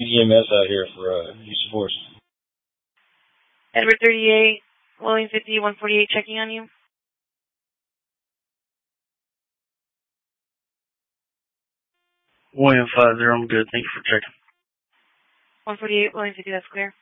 EMS out here for use of force. Edward 38, William 50, 148 checking on you. William 50, I'm good. Thank you for checking. 148, William 50, that's clear.